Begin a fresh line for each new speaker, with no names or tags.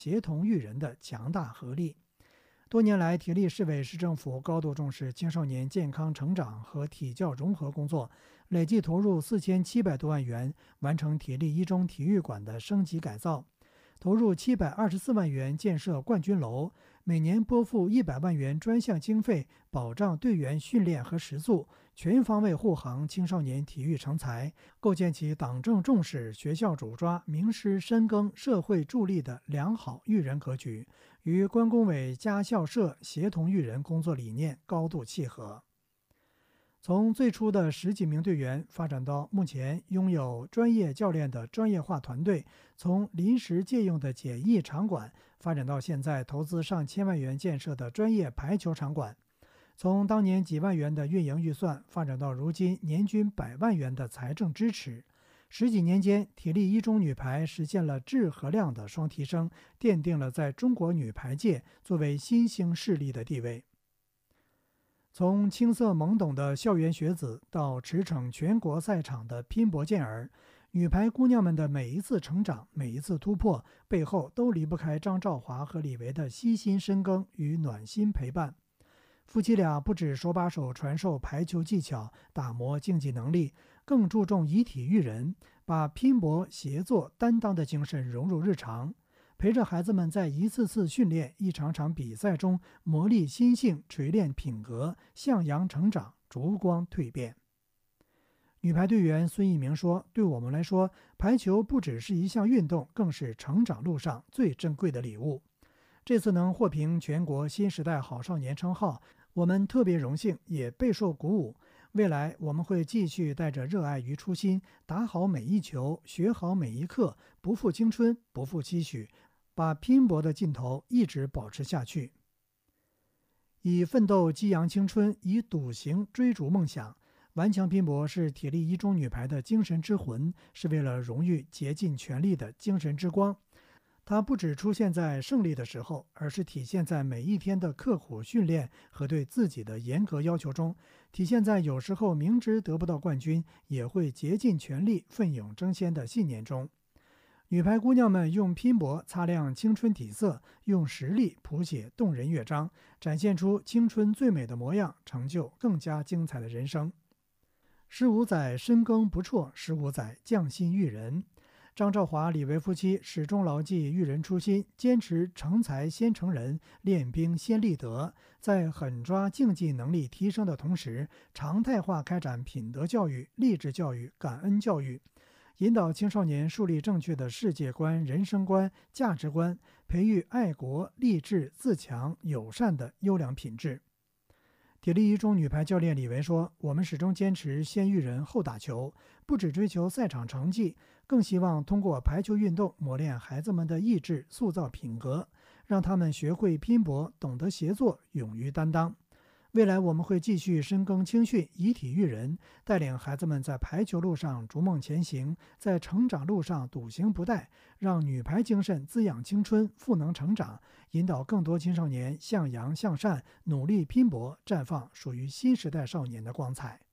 协同育人的强大合力。多年来，体力市委市政府高度重视青少年健康成长和体教融合工作，累计投入4700多万元，完成体力一中体育馆的升级改造，投入724万元建设冠军楼，每年拨付100万元专项经费，保障队员训练和食宿，全方位护航青少年体育成才，构建起党政重视、学校主抓、名师深耕、社会助力的良好育人格局，与关工委家校社协同育人工作理念高度契合。从最初的10几名队员发展到目前拥有专业教练的专业化团队，从临时借用的简易场馆发展到现在投资上千万元建设的专业排球场馆，从当年几万元的运营预算发展到如今年均100万元的财政支持。10几年间，体力一中女排实现了质和量的双提升，奠定了在中国女排界作为新兴势力的地位。从青涩懵懂的校园学子到驰骋全国赛场的拼搏健儿，女排姑娘们的每一次成长、每一次突破，背后都离不开张兆华和李维的悉心深耕与暖心陪伴。夫妻俩不止手把手传授排球技巧，打磨竞技能力，更注重以体育人，把拼搏、协作、担当的精神融入日常，陪着孩子们在一次次训练、一场场比赛中磨砺心性、锤炼品格，向阳成长，烛光蜕变。女排队员孙一鸣说：“对我们来说，排球不只是一项运动，更是成长路上最珍贵的礼物。这次能获评全国新时代好少年称号，我们特别荣幸，也备受鼓舞。未来我们会继续带着热爱与初心，打好每一球，学好每一课，不负青春，不负期许，把拼搏的劲头一直保持下去。以奋斗激扬青春，以笃行追逐梦想。顽强拼搏是体力一中女排的精神之魂，是为了荣誉竭尽全力的精神之光。它不只出现在胜利的时候，而是体现在每一天的刻苦训练和对自己的严格要求中，体现在有时候明知得不到冠军，也会竭尽全力奋勇争先的信念中。女排姑娘们用拼搏擦亮青春底色，用实力谱写动人乐章，展现出青春最美的模样，成就更加精彩的人生。15载深耕不辍，15载匠心育人。张兆华、李维夫妻始终牢记育人初心，坚持成才先成人，练兵先立德，在狠抓竞技能力提升的同时，常态化开展品德教育、励志教育、感恩教育，引导青少年树立正确的世界观、人生观、价值观，培育爱国、励志、自强、友善的优良品质。体力一中女排教练李维说：“我们始终坚持先育人后打球，不只追求赛场成绩，更希望通过排球运动磨练孩子们的意志，塑造品格，让他们学会拼搏，懂得协作，勇于担当。未来我们会继续深耕青训，以体育人，带领孩子们在排球路上逐梦前行，在成长路上笃行不怠，让女排精神滋养青春，赋能成长，引导更多青少年向阳向善，努力拼搏，绽放属于新时代少年的光彩。”